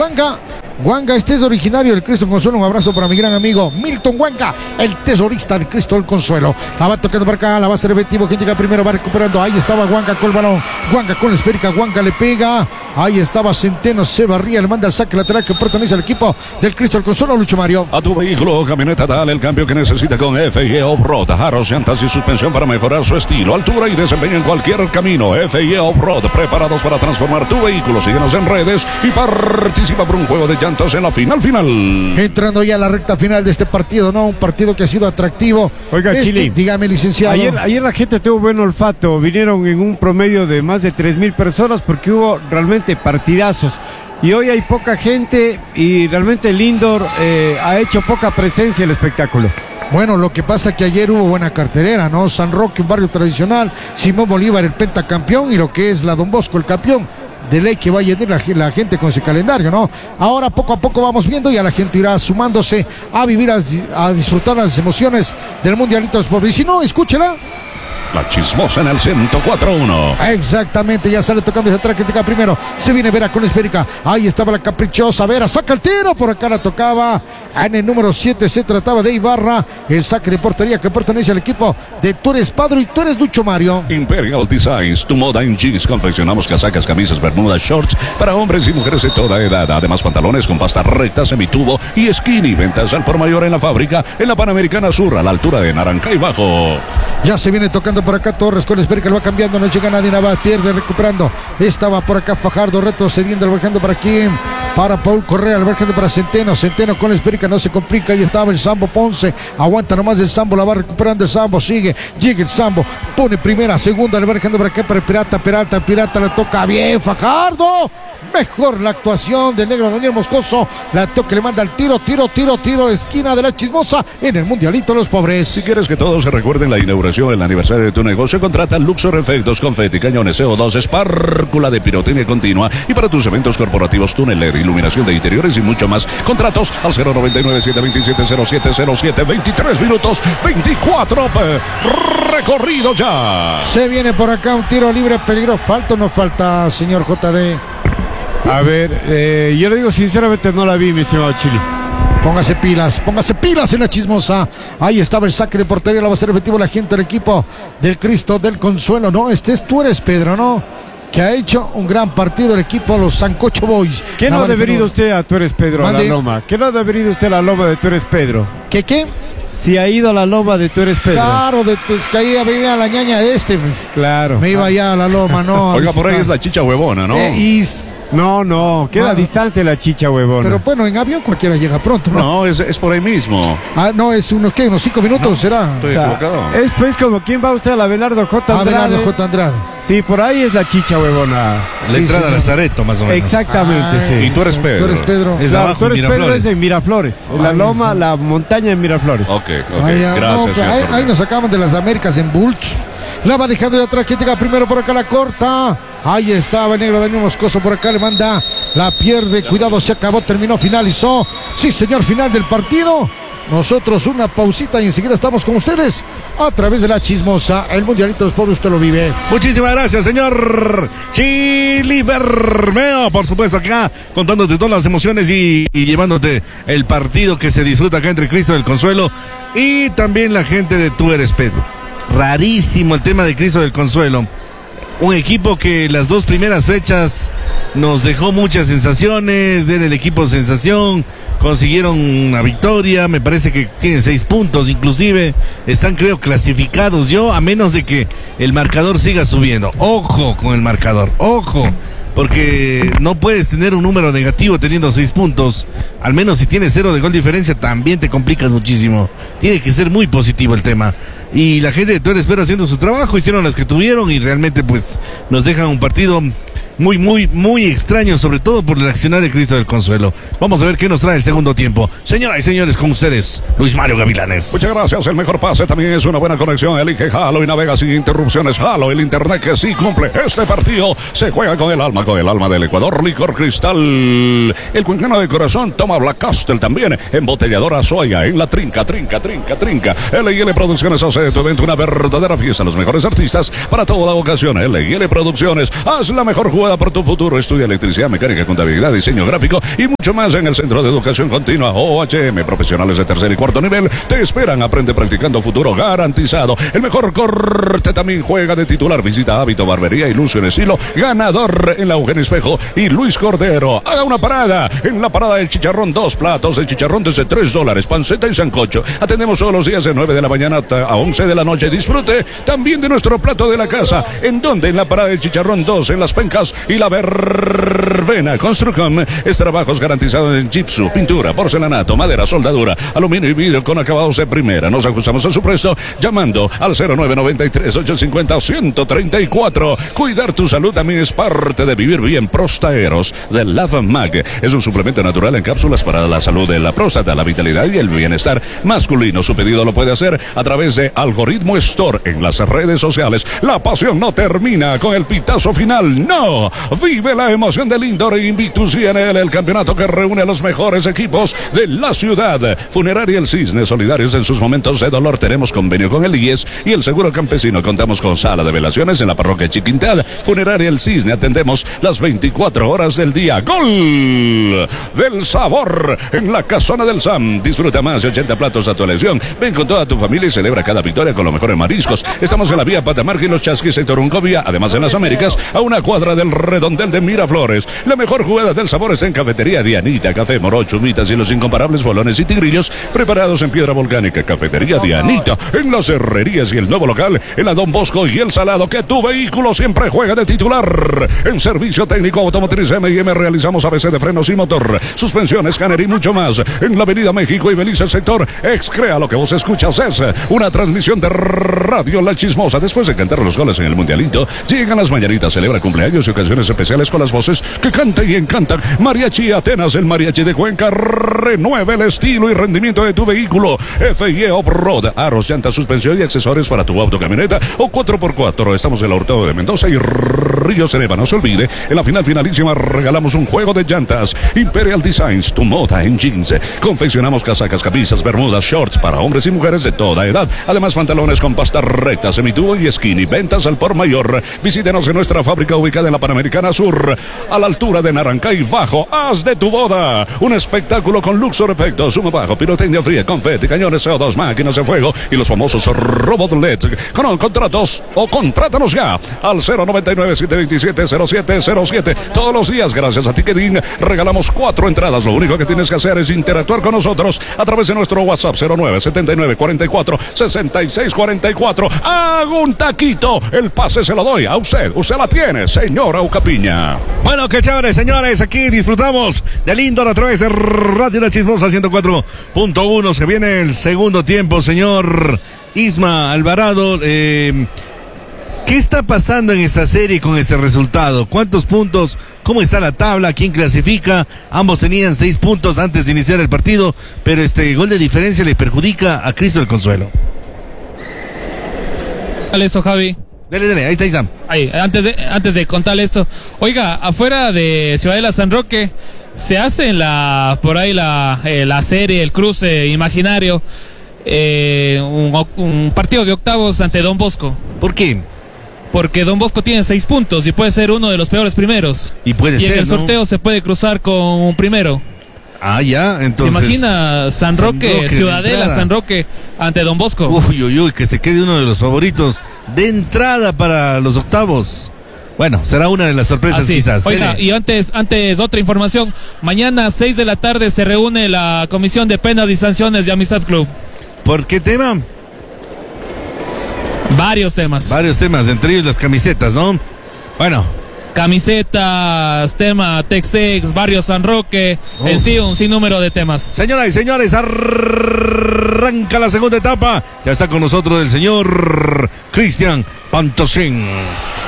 Huanga. Huanga, este es originario del Cristo del Consuelo. Un abrazo para mi gran amigo Milton Huanga, el tesorista del Cristo del Consuelo. La va tocando para acá, la va a ser efectivo. Quien llega primero va recuperando. Ahí estaba Huanga con el balón. Huanga con la esférica. Huanga le pega. Ahí estaba Centeno. Se barría, le manda el saque lateral que pertenece al equipo del Cristo del Consuelo. Lucho Mario. A tu vehículo o camioneta dale el cambio que necesita con FIE Off-Road. Aros, llantas y suspensión para mejorar su estilo, altura y desempeño en cualquier camino. FIE Off-Road, preparados para transformar tu vehículo. Síguenos en redes y participa por un juego de llantas en la final. Entrando ya a la recta final de este partido, ¿no? Un partido que ha sido atractivo. Oiga, Chili, dígame, licenciado. Ayer la gente tuvo buen olfato. Vinieron en un promedio de más de 3,000 personas porque hubo realmente partidazos. Y hoy hay poca gente y realmente el indoor ha hecho poca presencia el espectáculo. Bueno, lo que pasa es que ayer hubo buena cartelera, ¿no? San Roque, un barrio tradicional, Simón Bolívar, el pentacampeón, y lo que es la Don Bosco, el campeón. De ley que va a llenar la gente con ese calendario, ¿no? Ahora poco a poco vamos viendo y a la gente irá sumándose a vivir, a disfrutar las emociones del Mundialito de los Pobres. Y si no, escúchela. La Chismosa en el 104.1. Exactamente, ya sale tocando desde atrás, que primero. Se viene Vera con la esférica. Ahí estaba la caprichosa Vera, saca el tiro, por acá la tocaba. En el número 7 se trataba de Ibarra. El saque de portería que pertenece al equipo de Tú eres Padre y Tú eres Lucho Mario. Imperial Designs, tu moda en jeans. Confeccionamos casacas, camisas, bermudas, shorts para hombres y mujeres de toda edad. Además, pantalones con pasta recta, semitubo y skinny. Ventas al por mayor en la fábrica, en la Panamericana Sur, a la altura de Naranja y Bajo. Ya se viene tocando por acá Torres con la esférica, lo va cambiando, no llega nadie, Navas pierde, recuperando. Estaba por acá Fajardo, retrocediendo, bajando para aquí, para Paul Correa, bajando para Centeno con la esférica, no se complica. Ahí estaba el Sambo Ponce, aguanta nomás el Sambo, la va recuperando el Sambo, sigue, llega el Sambo, pone primera, segunda, le va dejando para acá para el Peralta, la toca bien Fajardo. Mejor la actuación del negro Daniel Moscoso. La toque, le manda el tiro de esquina de la Chismosa en el Mundialito de los Pobres. Si quieres que todos se recuerden la inauguración, el aniversario de tu negocio, contrata Luxor Efectos, confeti, cañones, CO2, espárcula de pirotecnia continua y para tus eventos corporativos, tuneler, iluminación de interiores y mucho más. Contratos al 099-727-0707, 23 minutos, 24 recorrido ya. Se viene por acá un tiro libre, peligro. ¿Falta o no falta, señor JD? A ver, yo le digo sinceramente, no la vi, mi estimado Chili. Póngase pilas en la Chismosa. Ahí estaba el saque de portería, la va a ser efectivo la gente del equipo del Cristo del Consuelo. No, Tú eres Pedro, ¿no? Que ha hecho un gran partido el equipo de los Sancocho Boys. ¿Qué no ha debido usted a Tú eres Pedro, a la loma? ¿Qué no ha debido usted a la loma de Tú eres Pedro? ¿Qué? Si ha ido a la loma de Tú eres Pedro. Claro, que ahí venía la ñaña de Claro. Me iba ya a la loma, ¿no? Oiga, por ahí es la chicha huevona, ¿no? No, queda distante la chicha huevona. Pero bueno, en avión cualquiera llega pronto, ¿no? No, es por ahí mismo. No, es unos 5 minutos, ¿será? Estoy equivocado. Es pues como, ¿quién va usted? A la Abelardo J. Andrade. Abelardo J. Andrade. Sí, por ahí es la chicha huevona. La entrada a Lazareto, más o menos. Exactamente, sí. Y Tú eres Pedro. Tú eres Pedro. Es Claro, abajo, Tú eres Pedro, Miraflores. es en Miraflores. En la loma, la montaña en Miraflores. Ok, Gracias. gracias. Ahí nos sacaban de las Américas en Bulls. La va dejando de atrás, que llega primero por acá, la corta. Ahí estaba el negro Daniel Moscoso, por acá le manda, la pierde, cuidado, se acabó, terminó, finalizó. Sí, señor, final del partido. Nosotros una pausita y enseguida estamos con ustedes a través de la Chismosa. El Mundialito de los Pobres, usted lo vive. Muchísimas gracias, señor Chili Bermeo, por supuesto, acá contándote todas las emociones y llevándote el partido que se disfruta acá entre Cristo del Consuelo y también la gente de Tú eres Pedro. Rarísimo el tema de Cristo del Consuelo. Un equipo que las 2 primeras fechas nos dejó muchas sensaciones, era el equipo sensación, consiguieron una victoria, me parece que tienen 6 puntos inclusive, están creo clasificados a menos de que el marcador siga subiendo. Ojo con el marcador, ojo, porque no puedes tener un número negativo teniendo 6 puntos, al menos si tienes 0 de gol diferencia también te complicas muchísimo, tiene que ser muy positivo el tema. Y la gente de Tú eres Pedro haciendo su trabajo, hicieron las que tuvieron y realmente pues nos dejan un partido muy extraño, sobre todo por el accionar de Cristo del Consuelo. Vamos a ver qué nos trae el segundo tiempo. Señoras y señores, con ustedes, Luis Mario Gavilanes. Muchas gracias, el mejor pase también es una buena conexión. Elige Halo y navega sin interrupciones. Halo, el internet que sí cumple. Este partido se juega con el alma del Ecuador. Licor Cristal, el cuencano de corazón toma Black Castle también. Embotelladora Soya, en la trinca. L&L Producciones hace de tu evento una verdadera fiesta. Los mejores artistas para toda ocasión. L&L Producciones, haz la mejor jugada adecuada por tu futuro. Estudia electricidad, mecánica, contabilidad, diseño gráfico y mucho más en el Centro de Educación Continua OHM. Profesionales de tercer y cuarto nivel te esperan. Aprende practicando, futuro garantizado. El mejor corte también juega de titular. Visita Hábito, Barbería y Lucio en Estilo. Ganador en la Eugenio Espejo y Luis Cordero. Haga una parada en la parada del chicharrón. 2 platos de chicharrón desde $3. Panceta y sancocho. Atendemos todos los días de 9 de la mañana a 11 de la noche. Disfrute también de nuestro plato de la casa. ¿En donde? En la parada del chicharrón 2, en Las Pencas y la Verbena. Construcom es trabajos garantizados en gypsum, pintura, porcelanato, madera, soldadura, aluminio y vidrio con acabados de primera. Nos ajustamos a su precio llamando al 0993-850-134. Cuidar tu salud también es parte de vivir bien. Prostaeros de Lava Mag es un suplemento natural en cápsulas para la salud de la próstata, la vitalidad y el bienestar masculino. Su pedido lo puede hacer a través de Algoritmo Store en las redes sociales. La pasión no termina con el pitazo final, no. Vive la emoción del Indoor Invictus INL, el campeonato que reúne a los mejores equipos de la ciudad. Funeraria El Cisne, solidarios en sus momentos de dolor. Tenemos convenio con el IES y el Seguro Campesino. Contamos con sala de velaciones en la parroquia Chiquintad. Funeraria El Cisne, atendemos las 24 horas del día. ¡Gol del sabor en la Casona del Sam! Disfruta más de 80 platos a tu elección. Ven con toda tu familia y celebra cada victoria con los mejores mariscos. Estamos en la vía Patamarca y Los Chasquis, sector Uncovia. Además, en las Américas, a una cuadra del redondel de Miraflores. La mejor jugada del sabor es en Cafetería Dianita. Café, morocho, humitas y los incomparables bolones y tigrillos preparados en piedra volcánica. Cafetería Dianita, en las herrerías y el nuevo local en la Don Bosco y el Salado. Que tu vehículo siempre juega de titular. En servicio técnico automotriz M&M realizamos ABC de frenos y motor, suspensión, escáner y mucho más. En la Avenida México y Belice, sector Excrea. Lo que vos escuchas es una transmisión de Radio La Chismosa. Después de cantar los goles en el Mundialito, llegan las mañanitas, celebra cumpleaños y ocasiones especiales con las voces que cantan y encantan. Mariachi Atenas, el mariachi de Cuenca. Renueve el estilo y rendimiento de tu vehículo. FIE Off-Road, aros, llantas, suspensión y accesorios para tu auto, camioneta o 4x4. Estamos en el Hurtado de Mendoza y Río Cereva. No se olvide, en la final finalísima regalamos un juego de llantas. Imperial Designs, tu moda en jeans. Confeccionamos casacas, camisas, bermudas, shorts para hombres y mujeres de toda edad. Además, pantalones con pasta recta, semitubo y skinny. Ventas al por mayor. Visítenos en nuestra fábrica ubicada en la Panamericana Sur, a la altura de Narancay Bajo. Haz de tu boda un espectáculo con Luxor Efectos, sumo bajo, pirotecnia fría, confeti, cañones CO2, máquinas de fuego y los famosos robot LEDs. Con contratos o contrátanos ya al 099-727-0707. Todos los días, gracias a Ticketing, regalamos 4 entradas. Lo único que tienes que hacer es interactuar con nosotros a través de nuestro WhatsApp 0979-44-6644. Hago un taquito. El pase se lo doy a usted. Usted la tiene, señora Ucapiña. Bueno, qué chévere, señores. Aquí disfrutamos del Indoor a través de Radio La Chismosa 104.1. Se viene el segundo tiempo, señor Isma Alvarado. ¿Qué está pasando en esta serie con este resultado? ¿Cuántos puntos? ¿Cómo está la tabla? ¿Quién clasifica? Ambos tenían 6 puntos antes de iniciar el partido, pero este gol de diferencia le perjudica a Cristo del Consuelo. Dale eso, Javi. Dale, ahí está. Ahí, antes de contarle esto. Oiga, afuera de Ciudadela San Roque se hace por ahí la serie, el cruce imaginario, un partido de octavos ante Don Bosco. ¿Por qué? Porque Don Bosco tiene 6 puntos y puede ser uno de los peores primeros. Y puede ser, en el sorteo, ¿no? Se puede cruzar con un primero. Ah, ya, entonces. ¿Se imagina San Roque, Ciudadela, San Roque ante Don Bosco? Uy, que se quede uno de los favoritos de entrada para los octavos. Bueno, será una de las sorpresas quizás. Oiga, y antes otra información. Mañana 6 de la tarde se reúne la Comisión de Penas y Sanciones de Amistad Club. ¿Por qué tema? Varios temas, entre ellos las camisetas, ¿no? Bueno. Camisetas, tema Textex, Barrio San Roque, en sí un sinnúmero de temas. Señoras y señores, arranca la segunda etapa. Ya está con nosotros el señor Cristian Pantosín.